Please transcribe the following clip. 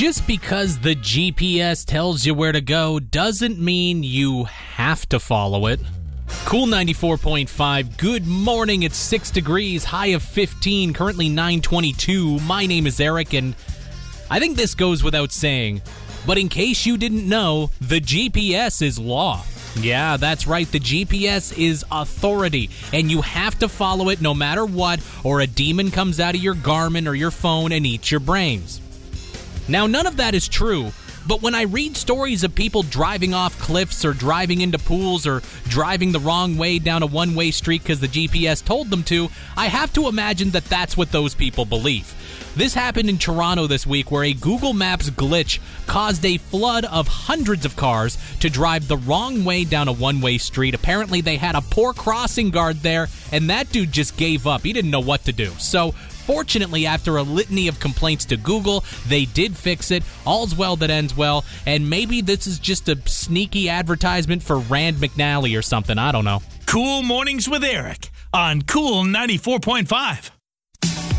Just because the GPS tells you where to go doesn't mean you have to follow it. Cool 94.5. Good morning. It's 6 degrees, high of 15, currently 9:22. My name is Eric, and I think this goes without saying, but in case you didn't know, the GPS is law. Yeah, that's right. The GPS is authority, and you have to follow it no matter what, or a demon comes out of your Garmin or your phone and eats your brains. Now, none of that is true, but when I read stories of people driving off cliffs or driving into pools or driving the wrong way down a one-way street because the GPS told them to, I have to imagine that that's what those people believe. This happened in Toronto this week, where a Google Maps glitch caused a flood of hundreds of cars to drive the wrong way down a one-way street. Apparently, they had a poor crossing guard there, and that dude just gave up. He didn't know what to do. So, fortunately, after a litany of complaints to Google, they did fix it. All's well that ends well, and maybe this is just a sneaky advertisement for Rand McNally or something. I don't know. Cool Mornings with Eric on Cool 94.5.